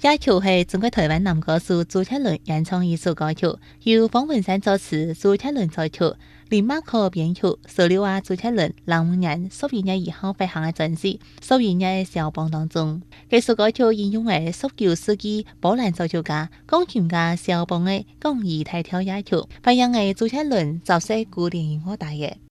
野球係中國台灣男歌手周杰倫演唱一首歌曲，由方文山作詞，周杰倫作曲，林默可編曲。16話周杰倫2005年11月1號發行嘅專輯《11月肖邦》當中，這首歌曲引用係19世紀波蘭作曲家、鋼琴家肖邦嘅《廣義大跳野球》，發揚係周杰倫造勢古典音樂大嘅。